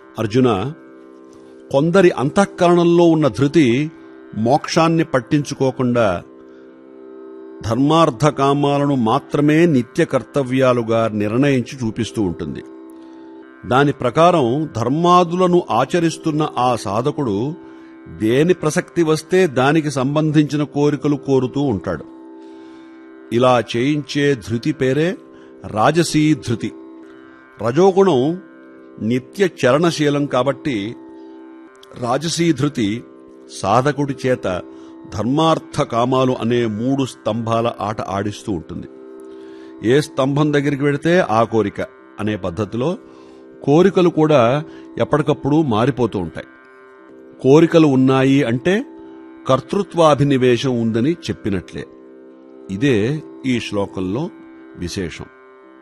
అర్జున, కొందరి అంతఃకరణంలో ఉన్న ధృతి మోక్షాన్ని పట్టించుకోకుండా ధర్మార్థ కామాలను మాత్రమే నిత్య కర్తవ్యాలుగా నిర్ణయించి చూపిస్తూ ఉంటుంది. దాని ప్రకారం ధర్మాదులను ఆచరిస్తున్న ఆ సాధకుడు దేని ప్రసక్తి వస్తే దానికి సంబంధించిన కోరికలు కోరుతూ ఉంటాడు. ఇలా చేయించే ధృతి పేరే రాజసీ ధృతి. రజోగుణం నిత్య చరణశీలం కాబట్టి రాజసీ ధృతి సాధకుడి చేత ధర్మార్థ కామాలు అనే 3 స్తంభాల ఆట ఆడిస్తూ ఉంటుంది. ఏ స్తంభం దగ్గరికి వెడితే ఆ కోరిక అనే పద్ధతిలో కోరికలు కూడా ఎప్పటికప్పుడు మారిపోతూ ఉంటాయి. కోరికలు ఉన్నాయి అంటే కర్తృత్వాభినివేశం ఉందని చెప్పినట్లే. ఇదే ఈ శ్లోకంలో విశేషం.